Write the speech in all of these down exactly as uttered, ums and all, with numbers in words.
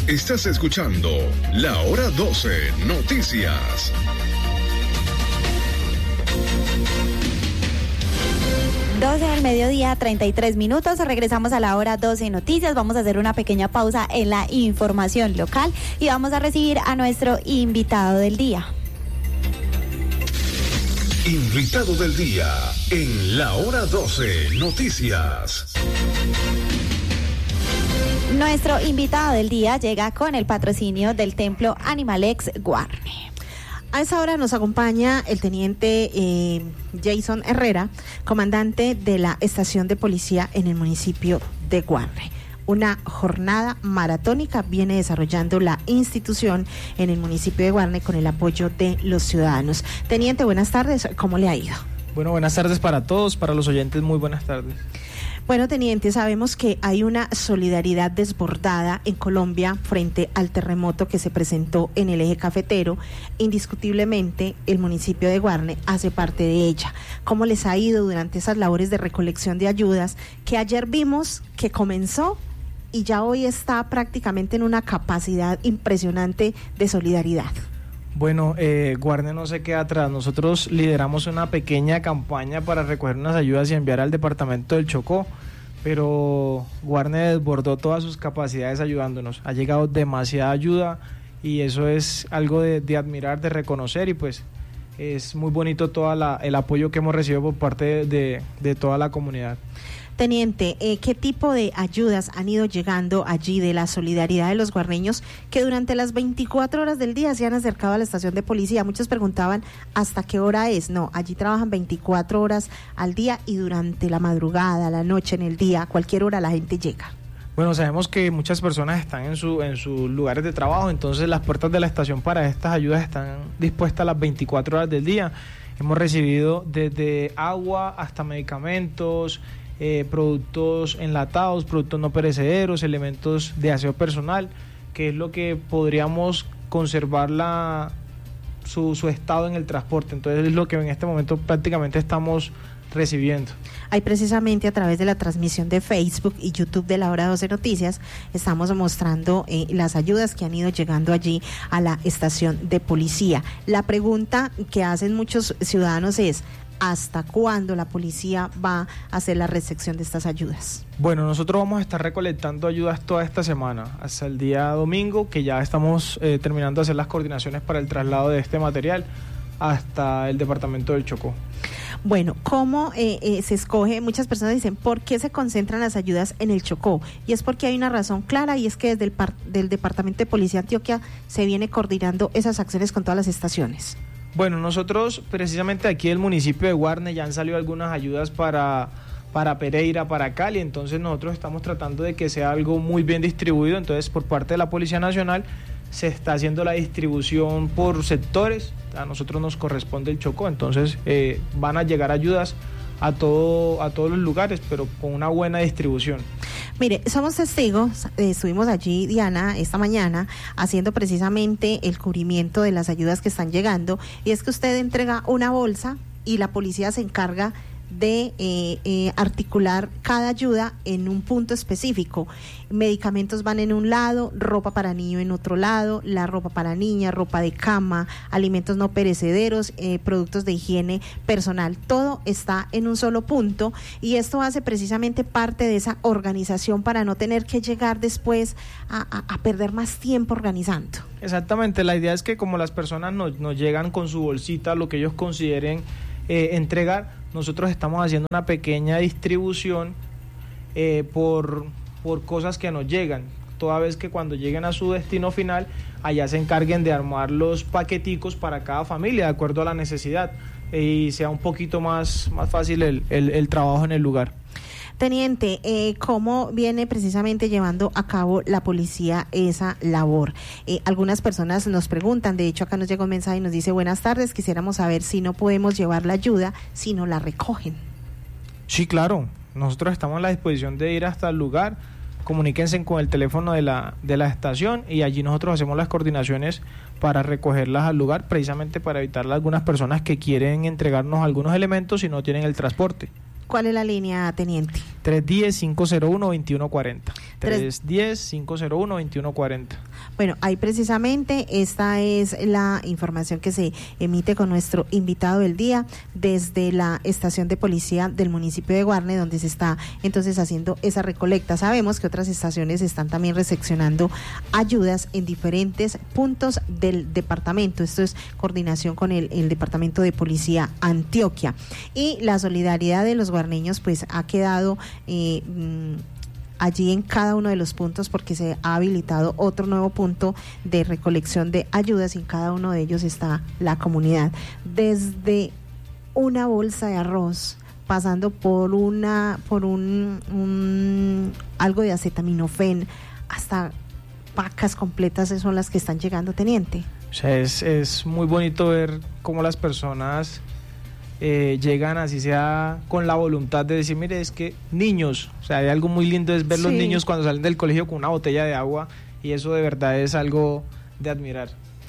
Estás escuchando La Hora doce Noticias. doce del mediodía, treinta y tres minutos. Regresamos a La Hora doce Noticias. Vamos a hacer una pequeña pausa en la información local y vamos a recibir a nuestro invitado del día. Invitado del día en La Hora doce Noticias. Nuestro invitado del día llega con el patrocinio del Templo Animalex Guarne. A esa hora nos acompaña el teniente eh, Jason Herrera, comandante de la estación de policía en el municipio de Guarne. Una jornada maratónica viene desarrollando la institución en el municipio de Guarne con el apoyo de los ciudadanos. Teniente, buenas tardes, ¿cómo le ha ido? Bueno, buenas tardes para todos, para los oyentes, muy buenas tardes. Bueno, teniente, sabemos que hay una solidaridad desbordada en Colombia frente al terremoto que se presentó en el eje cafetero. Indiscutiblemente, el municipio de Guarne hace parte de ella. ¿Cómo les ha ido durante esas labores de recolección de ayudas que ayer vimos que comenzó y ya hoy está prácticamente en una capacidad impresionante de solidaridad? Bueno, eh, Guarne no se queda atrás. Nosotros lideramos una pequeña campaña para recoger unas ayudas y enviar al departamento del Chocó, pero Guarne desbordó todas sus capacidades ayudándonos. Ha llegado demasiada ayuda y eso es algo de, de admirar, de reconocer, y pues es muy bonito todo el apoyo que hemos recibido por parte de, de, de toda la comunidad. Teniente, eh, ¿qué tipo de ayudas han ido llegando allí de la solidaridad de los guarneños que durante las veinticuatro horas del día se han acercado a la estación de policía? Muchos preguntaban hasta qué hora es. No, allí trabajan veinticuatro horas al día y durante la madrugada, la noche, en el día, a cualquier hora la gente llega. Bueno, sabemos que muchas personas están en su en sus lugares de trabajo, entonces las puertas de la estación para estas ayudas están dispuestas las veinticuatro horas del día. Hemos recibido desde agua hasta medicamentos, Eh, productos enlatados, productos no perecederos, elementos de aseo personal, que es lo que podríamos conservar la, su, su estado en el transporte. Entonces es lo que en este momento prácticamente estamos recibiendo. Ahí precisamente a través de la transmisión de Facebook y YouTube de La Hora doce Noticias estamos mostrando eh, las ayudas que han ido llegando allí a la estación de policía. La pregunta que hacen muchos ciudadanos es: ¿hasta cuándo la policía va a hacer la recepción de estas ayudas? Bueno, nosotros vamos a estar recolectando ayudas toda esta semana, hasta el día domingo, que ya estamos eh, terminando de hacer las coordinaciones para el traslado de este material hasta el departamento del Chocó. Bueno, ¿cómo eh, eh, se escoge? Muchas personas dicen, ¿por qué se concentran las ayudas en el Chocó? Y es porque hay una razón clara, y es que desde el par- del Departamento de Policía de Antioquia se viene coordinando esas acciones con todas las estaciones. Bueno, nosotros precisamente aquí del municipio de Guarne ya han salido algunas ayudas para, para Pereira, para Cali, entonces nosotros estamos tratando de que sea algo muy bien distribuido. Entonces por parte de la Policía Nacional se está haciendo la distribución por sectores, a nosotros nos corresponde el Chocó, entonces eh, van a llegar ayudas a todo a todos los lugares, pero con una buena distribución. Mire, somos testigos, eh, estuvimos allí, Diana, esta mañana, haciendo precisamente el cubrimiento de las ayudas que están llegando, y es que usted entrega una bolsa y la policía se encarga de eh, eh, articular cada ayuda en un punto específico. Medicamentos van en un lado, ropa para niño en otro lado, la ropa para niña, ropa de cama, alimentos no perecederos, eh, productos de higiene personal, todo está en un solo punto, y esto hace precisamente parte de esa organización para no tener que llegar después a, a, a perder más tiempo organizando. Exactamente, la idea es que como las personas nos, nos llegan con su bolsita, lo que ellos consideren eh, entregar, nosotros estamos haciendo una pequeña distribución eh, por, por cosas que nos llegan, toda vez que cuando lleguen a su destino final, allá se encarguen de armar los paqueticos para cada familia, de acuerdo a la necesidad, eh, y sea un poquito más, más fácil el, el, el trabajo en el lugar. Teniente, eh, ¿cómo viene precisamente llevando a cabo la policía esa labor? Eh, algunas personas nos preguntan, de hecho acá nos llega un mensaje y nos dice: buenas tardes, quisiéramos saber si no podemos llevar la ayuda, si no la recogen. Sí, claro, nosotros estamos a la disposición de ir hasta el lugar, comuníquense con el teléfono de la, de la estación y allí nosotros hacemos las coordinaciones para recogerlas al lugar, precisamente para evitar a algunas personas que quieren entregarnos algunos elementos y no tienen el transporte. ¿Cuál es la línea, teniente? tres uno cero, cinco cero uno, dos uno cuatro cero. tres uno cero, cinco cero uno, dos uno cuatro cero. Bueno, ahí precisamente esta es la información que se emite con nuestro invitado del día desde la estación de policía del municipio de Guarne, donde se está entonces haciendo esa recolecta. Sabemos que otras estaciones están también recepcionando ayudas en diferentes puntos del departamento. Esto es coordinación con el, el Departamento de Policía Antioquia. Y la solidaridad de los guarneños pues ha quedado eh, allí en cada uno de los puntos, porque se ha habilitado otro nuevo punto de recolección de ayudas y en cada uno de ellos está la comunidad. Desde una bolsa de arroz, pasando por una, por un, un algo de acetaminofén, hasta pacas completas son las que están llegando, teniente. O sea, es, es muy bonito ver cómo las personas Eh, llegan así sea con la voluntad de decir, mire, es que niños, o sea, hay algo muy lindo es ver sí. los niños cuando salen del colegio con una botella de agua, y eso de verdad es algo de admirar.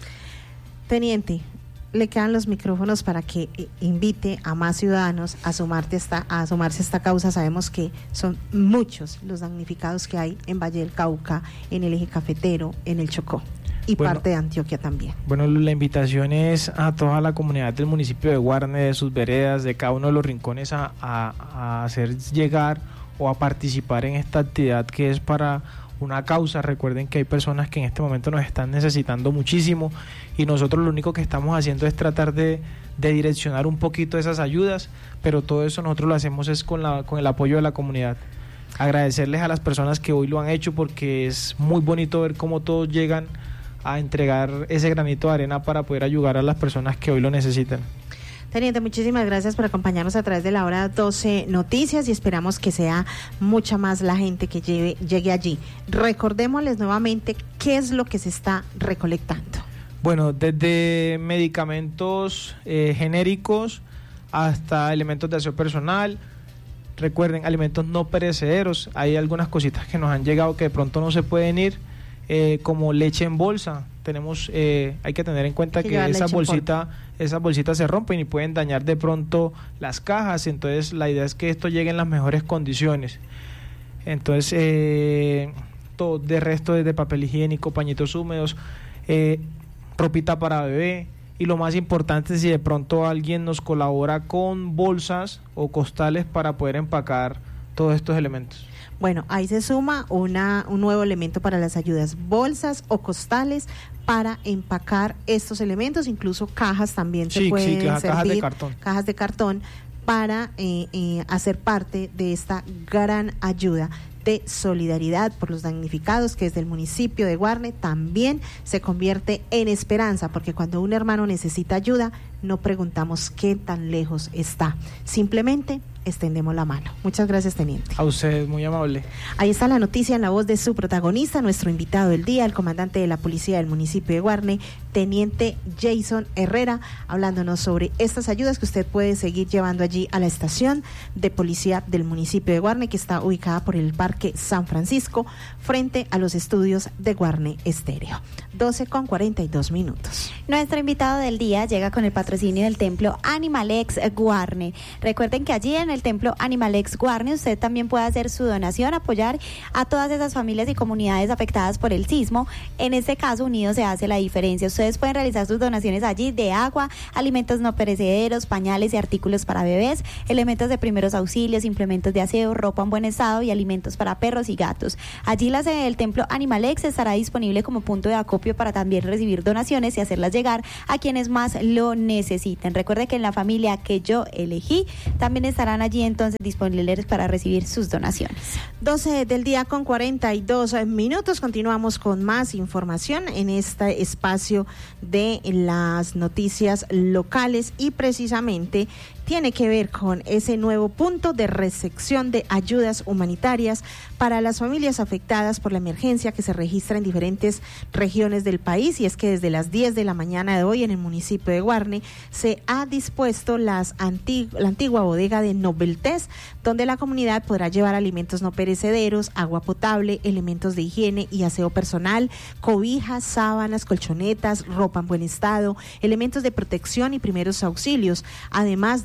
Teniente, le quedan los micrófonos para que eh, invite a más ciudadanos a, sumarte esta, a sumarse a esta causa. Sabemos que son muchos los damnificados que hay en Valle del Cauca, en el eje cafetero, en el Chocó. Y bueno, parte de Antioquia también. Bueno, la invitación es a toda la comunidad del municipio de Guarne, de sus veredas, de cada uno de los rincones, a, a, a hacer llegar o a participar en esta actividad que es para una causa. Recuerden que hay personas que en este momento nos están necesitando muchísimo, y nosotros lo único que estamos haciendo es tratar de, de direccionar un poquito esas ayudas, pero todo eso nosotros lo hacemos es con, la, con el apoyo de la comunidad. Agradecerles a las personas que hoy lo han hecho, porque es muy bonito ver cómo todos llegan a entregar ese granito de arena para poder ayudar a las personas que hoy lo necesitan. Teniente, muchísimas gracias por acompañarnos a través de la hora doce Noticias, y esperamos que sea mucha más la gente que lleve, llegue allí. Recordémosles nuevamente qué es lo que se está recolectando. Bueno, desde medicamentos eh, genéricos hasta elementos de aseo personal. Recuerden, alimentos no perecederos. Hay algunas cositas que nos han llegado que de pronto no se pueden ir. Eh, como leche en bolsa, tenemos, eh, hay que tener en cuenta que, que esa bolsita, esas bolsitas se rompen y pueden dañar de pronto las cajas, entonces la idea es que esto llegue en las mejores condiciones. Entonces, eh, todo de resto, desde papel higiénico, pañitos húmedos, eh, ropita para bebé, y lo más importante, si de pronto alguien nos colabora con bolsas o costales para poder empacar todos estos elementos. Bueno, ahí se suma una, un nuevo elemento para las ayudas, bolsas o costales para empacar estos elementos, incluso cajas también se sí, pueden sí, cajas, servir, cajas de cartón, cajas de cartón para eh, eh, hacer parte de esta gran ayuda de solidaridad por los damnificados, que desde el municipio de Guarne también se convierte en esperanza, porque cuando un hermano necesita ayuda, no preguntamos qué tan lejos está, simplemente extendemos la mano. Muchas gracias, teniente. A usted, muy amable. Ahí está la noticia en la voz de su protagonista, nuestro invitado del día, el comandante de la policía del municipio de Guarne, teniente Jason Herrera, hablándonos sobre estas ayudas que usted puede seguir llevando allí a la estación de policía del municipio de Guarne, que está ubicada por el Parque San Francisco, frente a los estudios de Guarne Estéreo. doce con cuarenta y dos minutos. Nuestro invitado del día llega con el patrocinio del Templo Animalex Guarne. Recuerden que allí en el Templo Animalex Guarne usted también puede hacer su donación, apoyar a todas esas familias y comunidades afectadas por el sismo. En este caso, unidos se hace la diferencia. Ustedes pueden realizar sus donaciones allí de agua, alimentos no perecederos, pañales y artículos para bebés, elementos de primeros auxilios, implementos de aseo, ropa en buen estado y alimentos para perros y gatos. Allí la sede del Templo Animalex estará disponible como punto de acopio para también recibir donaciones y hacerlas llegar a quienes más lo necesiten. Recuerde que en la familia que yo elegí también estarán allí entonces disponibles para recibir sus donaciones. doce del día con cuarenta y dos minutos. Continuamos con más información en este espacio de las noticias locales, y precisamente tiene que ver con ese nuevo punto de recepción de ayudas humanitarias para las familias afectadas por la emergencia que se registra en diferentes regiones del país. Y es que desde las diez de la mañana de hoy en el municipio de Guarne se ha dispuesto las antig- la antigua bodega de Noveltés, donde la comunidad podrá llevar alimentos no perecederos, agua potable, elementos de higiene y aseo personal, cobijas, sábanas, colchonetas, ropa en buen estado, elementos de protección y primeros auxilios, además de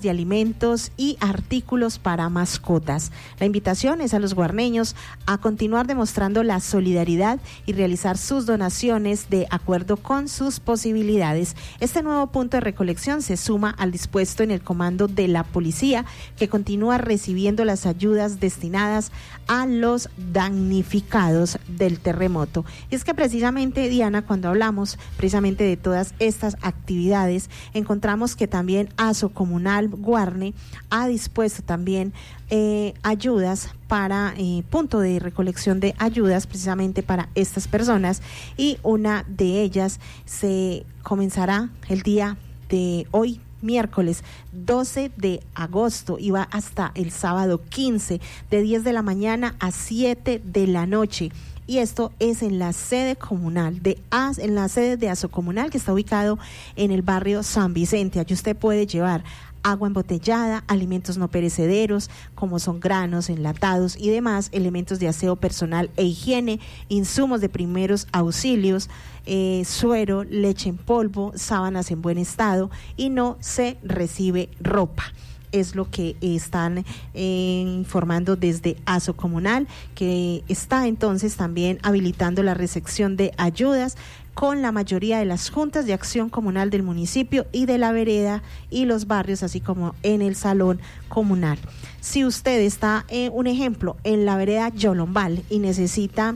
de alimentos y artículos para mascotas. La invitación es a los guarneños a continuar demostrando la solidaridad y realizar sus donaciones de acuerdo con sus posibilidades. Este nuevo punto de recolección se suma al dispuesto en el comando de la policía, que continúa recibiendo las ayudas destinadas a los damnificados del terremoto. Y es que precisamente, Diana, cuando hablamos precisamente de todas estas actividades, encontramos que también Asocomunal Guarne ha dispuesto también eh, ayudas para eh, punto de recolección de ayudas precisamente para estas personas, y una de ellas se comenzará el día de hoy, miércoles doce de agosto, y va hasta el sábado quince, de diez de la mañana a siete de la noche. Y esto es en la sede comunal de As, en la sede de Asocomunal, que está ubicado en el barrio San Vicente. Allí usted puede llevar agua embotellada, alimentos no perecederos, como son granos, enlatados y demás, elementos de aseo personal e higiene, insumos de primeros auxilios, eh, suero, leche en polvo, sábanas en buen estado, y no se recibe ropa. Es lo que están eh, informando desde Asocomunal, que está entonces también habilitando la recepción de ayudas con la mayoría de las juntas de acción comunal del municipio y de la vereda y los barrios, así como en el salón comunal. Si usted está, eh, un ejemplo, en la vereda Yolombal y necesita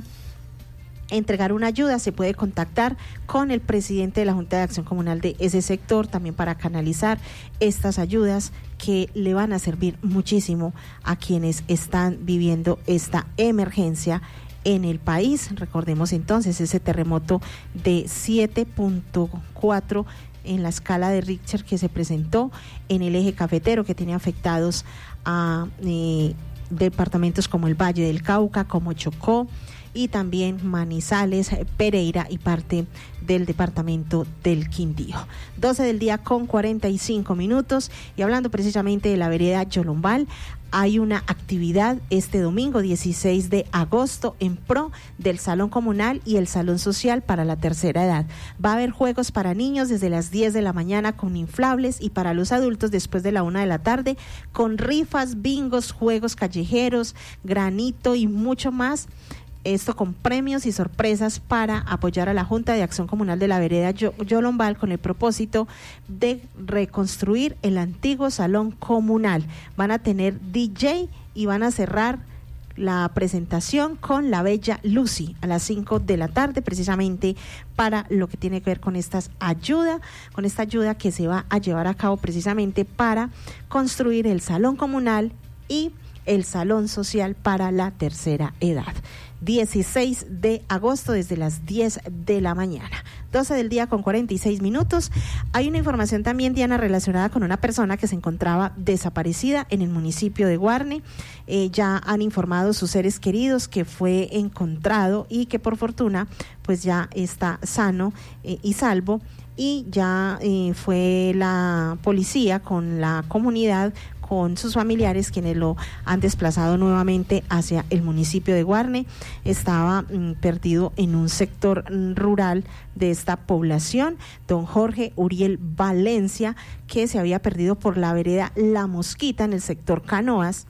entregar una ayuda, se puede contactar con el presidente de la Junta de Acción Comunal de ese sector, también para canalizar estas ayudas que le van a servir muchísimo a quienes están viviendo esta emergencia en el país. Recordemos entonces ese terremoto de siete punto cuatro en la escala de Richter que se presentó en el eje cafetero, que tiene afectados a eh, departamentos como el Valle del Cauca, como Chocó, y también Manizales, Pereira y parte del departamento del Quindío. doce del día con cuarenta y cinco minutos, y hablando precisamente de la vereda Yolombal, hay una actividad este domingo dieciséis de agosto en pro del Salón Comunal y el Salón Social para la tercera edad. Va a haber juegos para niños desde las diez de la mañana con inflables, y para los adultos después de la una de la tarde con rifas, bingos, juegos callejeros, granito y mucho más. Esto con premios y sorpresas para apoyar a la Junta de Acción Comunal de la Vereda Yolombal con el propósito de reconstruir el antiguo salón comunal. Van a tener D J y van a cerrar la presentación con la bella Lucy a las cinco de la tarde, precisamente para lo que tiene que ver con estas ayuda, con esta ayuda que se va a llevar a cabo precisamente para construir el salón comunal y el salón social para la tercera edad. dieciséis de agosto desde las diez de la mañana. doce del día con cuarenta y seis minutos. Hay una información también, Diana, relacionada con una persona que se encontraba desaparecida en el municipio de Guarne. Eh, ya han informado sus seres queridos que fue encontrado y que por fortuna pues ya está sano eh, y salvo. Y ya eh, fue la policía con la comunidad, con sus familiares, quienes lo han desplazado nuevamente hacia el municipio de Guarne. Estaba mm, perdido en un sector mm, rural de esta población, don Jorge Uriel Valencia, que se había perdido por la vereda La Mosquita en el sector Canoas,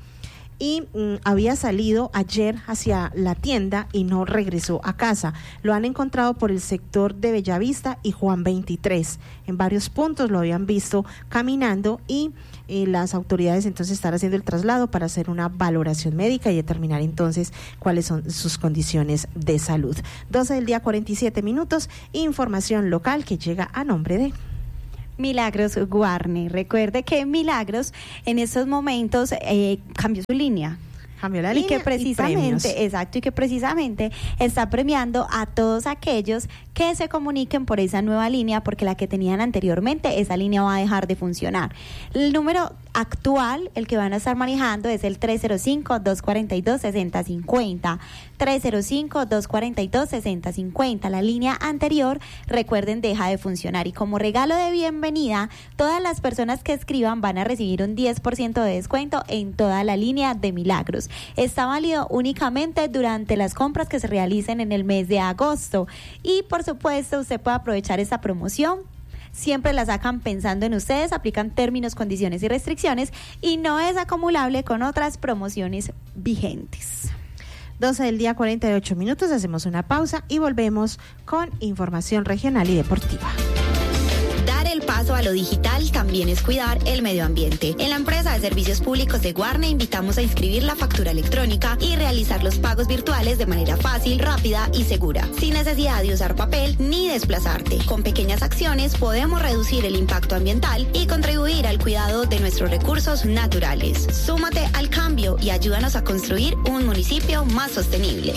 y mm, había salido ayer hacia la tienda y no regresó a casa. Lo han encontrado por el sector de Bellavista y Juan veintitrés. En varios puntos lo habían visto caminando, y eh, las autoridades entonces están haciendo el traslado para hacer una valoración médica y determinar entonces cuáles son sus condiciones de salud. doce del día cuarenta y siete minutos, información local que llega a nombre de Milagros Guarne. Recuerde que Milagros en estos momentos eh, cambió su línea. Cambió la y línea que precisamente, y exacto, y que precisamente está premiando a todos aquellos que se comuniquen por esa nueva línea, porque la que tenían anteriormente, esa línea va a dejar de funcionar. El número actual, el que van a estar manejando, es el tres cero cinco, dos cuatro dos, seis cero cinco cero. tres cero cinco, dos cuatro dos, seis cero cinco cero. La línea anterior, recuerden, deja de funcionar. Y como regalo de bienvenida, todas las personas que escriban van a recibir un diez por ciento de descuento en toda la línea de Milagros. Está válido únicamente durante las compras que se realicen en el mes de agosto. Y por supuesto, usted puede aprovechar esta promoción siempre la sacan pensando en ustedes, aplican términos, condiciones y restricciones y no es acumulable con otras promociones vigentes. doce del día, cuarenta y ocho minutos, hacemos una pausa y volvemos con información regional y deportiva. Dar el paso a lo digital también es cuidar el medio ambiente. En la empresa de servicios públicos de Guarne invitamos a inscribir la factura electrónica y realizar los pagos virtuales de manera fácil, rápida y segura, sin necesidad de usar papel ni desplazarte. Con pequeñas acciones podemos reducir el impacto ambiental y contribuir al cuidado de nuestros recursos naturales. Súmate al cambio y ayúdanos a construir un municipio más sostenible.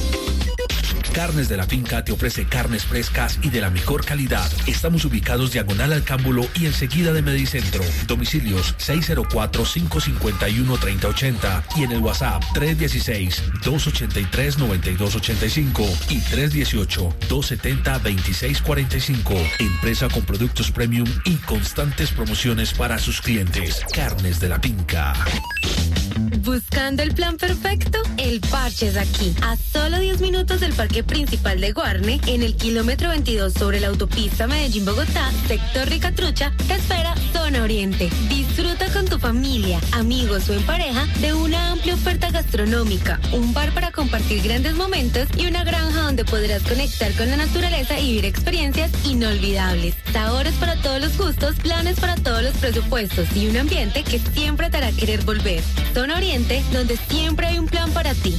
Carnes de la Finca te ofrece carnes frescas y de la mejor calidad. Estamos ubicados diagonal al Cámbulo y enseguida de Medicentro. Domicilios seis cero cuatro, cinco cinco uno, tres cero ocho cero y en el WhatsApp tres uno seis, dos ocho tres, nueve dos ocho cinco y tres uno ocho, dos siete cero, dos seis cuatro cinco. Empresa con productos premium y constantes promociones para sus clientes. Carnes de la Finca. ¿Buscando el plan perfecto? El Parche es aquí. A solo diez minutos del parque principal de Guarne, en el kilómetro veintidós sobre la autopista Medellín-Bogotá, sector Ricatrucha, te espera Zona Oriente. Disfruta con tu familia, amigos o en pareja de una amplia oferta gastronómica, un bar para compartir grandes momentos y una granja donde podrás conectar con la naturaleza y vivir experiencias inolvidables. Sabores para todos los gustos, planes para todos los presupuestos y un ambiente que siempre te hará querer volver. Zona Oriente, donde siempre hay un plan para ti.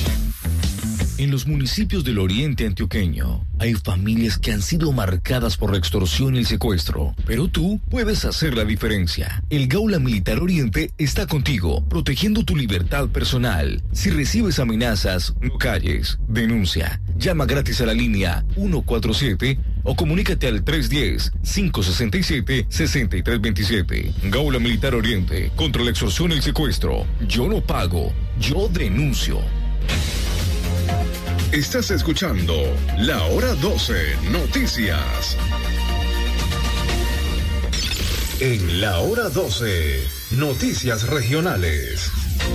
En los municipios del oriente antioqueño hay familias que han sido marcadas por la extorsión y el secuestro, pero tú puedes hacer la diferencia. El Gaula Militar Oriente está contigo, protegiendo tu libertad personal. Si recibes amenazas, no calles, denuncia. Llama gratis a la línea ciento cuarenta y siete o comunícate al tres uno cero, cinco seis siete, seis tres dos siete. Gaula Militar Oriente, contra la extorsión y el secuestro. Yo no pago, yo denuncio. Estás escuchando La Hora doce Noticias. En La Hora doce, Noticias Regionales.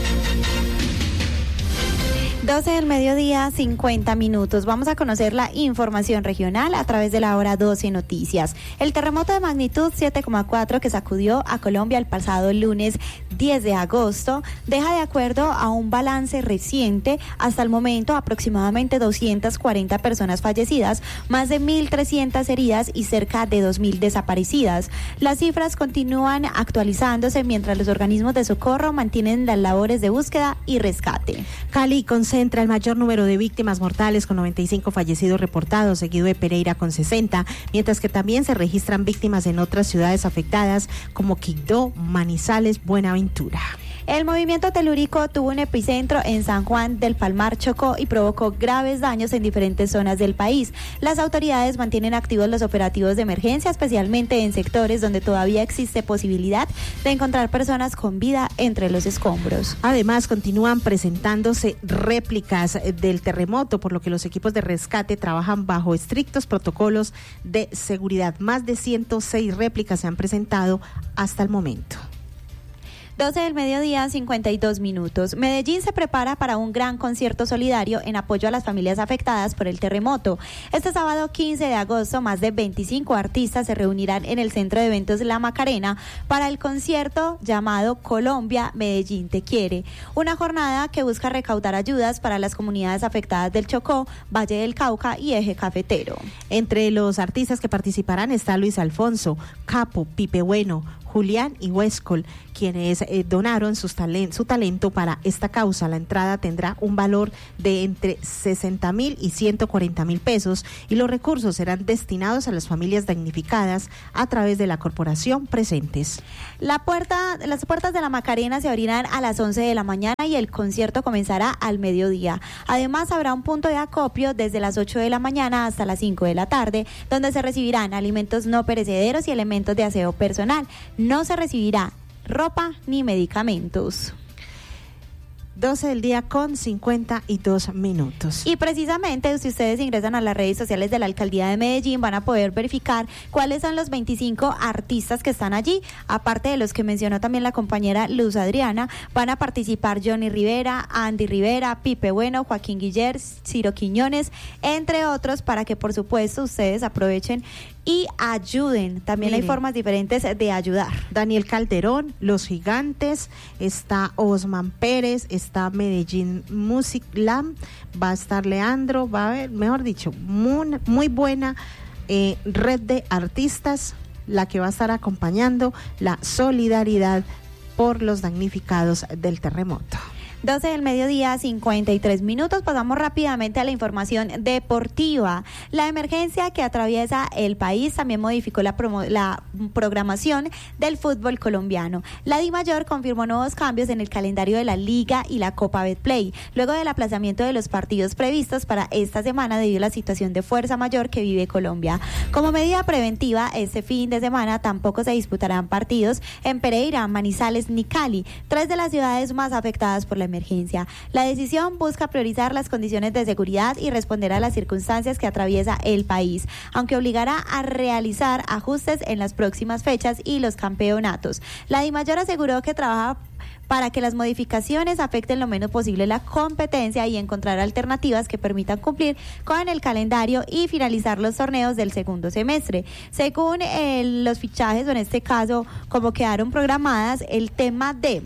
doce del mediodía, cincuenta minutos. Vamos a conocer la información regional a través de la hora doce Noticias. El terremoto de magnitud siete coma cuatro que sacudió a Colombia el pasado lunes diez de agosto deja, de acuerdo a un balance reciente, hasta el momento aproximadamente doscientas cuarenta personas fallecidas, más de mil trescientas heridas y cerca de dos mil desaparecidas. Las cifras continúan actualizándose mientras los organismos de socorro mantienen las labores de búsqueda y rescate. Cali concentra el mayor número de víctimas mortales con noventa y cinco fallecidos reportados, seguido de Pereira con sesenta, mientras que también se registran víctimas en otras ciudades afectadas como Quibdó, Manizales, Buenaventura. El movimiento telúrico tuvo un epicentro en San Juan del Palmar, Chocó, y provocó graves daños en diferentes zonas del país. Las autoridades mantienen activos los operativos de emergencia, especialmente en sectores donde todavía existe posibilidad de encontrar personas con vida entre los escombros. Además, continúan presentándose réplicas del terremoto, por lo que los equipos de rescate trabajan bajo estrictos protocolos de seguridad. Más de ciento seis réplicas se han presentado hasta el momento. doce del mediodía, cincuenta y dos minutos. Medellín se prepara para un gran concierto solidario en apoyo a las familias afectadas por el terremoto. Este sábado quince de agosto, más de veinticinco artistas se reunirán en el Centro de Eventos La Macarena para el concierto llamado Colombia, Medellín te quiere. Una jornada que busca recaudar ayudas para las comunidades afectadas del Chocó, Valle del Cauca y Eje Cafetero. Entre los artistas que participarán está Luis Alfonso, Capo, Pipe Bueno, Julián y Huescol, quienes eh, donaron sus talen- su talento para esta causa. La entrada tendrá un valor de entre sesenta mil y ciento cuarenta mil pesos y los recursos serán destinados a las familias damnificadas a través de la corporación Presentes. La puerta, las puertas de la Macarena se abrirán a las once de la mañana y el concierto comenzará al mediodía. Además, habrá un punto de acopio desde las ocho de la mañana hasta las cinco de la tarde, donde se recibirán alimentos no perecederos y elementos de aseo personal. No se recibirá ropa ni medicamentos. doce del día con cincuenta y dos minutos. Y precisamente, si ustedes ingresan a las redes sociales de la Alcaldía de Medellín, van a poder verificar cuáles son los veinticinco artistas que están allí. Aparte de los que mencionó también la compañera Luz Adriana, van a participar Johnny Rivera, Andy Rivera, Pipe Bueno, Joaquín Guiller, Ciro Quiñones, entre otros, para que por supuesto ustedes aprovechen y ayuden. También Mire. hay formas diferentes de ayudar. Daniel Calderón, Los Gigantes, está Osman Pérez, está Medellín Music Lab, va a estar Leandro, va a haber, mejor dicho, muy, muy buena eh, red de artistas, la que va a estar acompañando la solidaridad por los damnificados del terremoto. doce del mediodía, cincuenta y tres minutos. Pasamos rápidamente a la información deportiva. La emergencia que atraviesa el país también modificó la, promo- la programación del fútbol colombiano. La DIMAYOR confirmó nuevos cambios en el calendario de la Liga y la Copa Betplay, luego del aplazamiento de los partidos previstos para esta semana debido a la situación de fuerza mayor que vive Colombia. Como medida preventiva, este fin de semana tampoco se disputarán partidos en Pereira, Manizales ni Cali, tres de las ciudades más afectadas por la emergencia. La decisión busca priorizar las condiciones de seguridad y responder a las circunstancias que atraviesa el país, aunque obligará a realizar ajustes en las próximas fechas y los campeonatos. La DIMAYOR aseguró que trabaja para que las modificaciones afecten lo menos posible la competencia y encontrar alternativas que permitan cumplir con el calendario y finalizar los torneos del segundo semestre. Según eh, los fichajes, o en este caso, como quedaron programadas, el tema de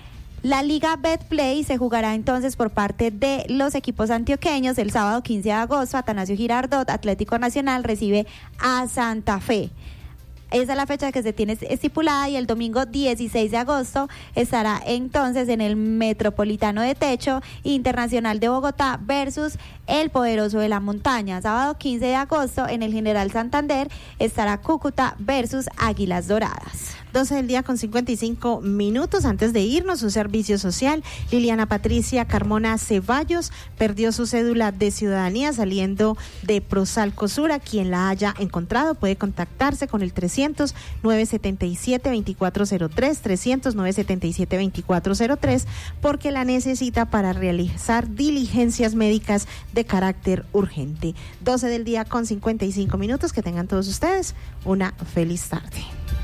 la Liga Betplay se jugará entonces por parte de los equipos antioqueños. El sábado quince de agosto, Atanasio Girardot, Atlético Nacional, recibe a Santa Fe. Esa es la fecha que se tiene estipulada, y el domingo dieciséis de agosto estará entonces en el Metropolitano de Techo, Internacional de Bogotá versus el Poderoso de la Montaña. Sábado quince de agosto en el General Santander estará Cúcuta versus Águilas Doradas. doce del día con cincuenta y cinco minutos. Antes de irnos, un servicio social. Liliana Patricia Carmona Ceballos perdió su cédula de ciudadanía saliendo de Prosalco Sur. A quien la haya encontrado puede contactarse con el trescientos, nueve setenta y siete, veinticuatro cero tres, trescientos, nueve setenta y siete, veinticuatro cero tres, porque la necesita para realizar diligencias médicas de carácter urgente. doce del día con cincuenta y cinco minutos. Que tengan todos ustedes una feliz tarde.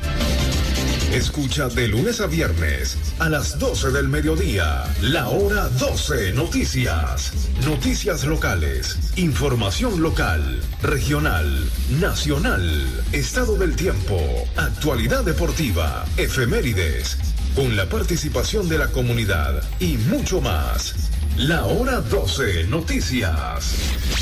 Escucha de lunes a viernes a las doce del mediodía, la hora doce Noticias. Noticias locales, información local, regional, nacional, estado del tiempo, actualidad deportiva, efemérides, con la participación de la comunidad y mucho más. La hora doce Noticias.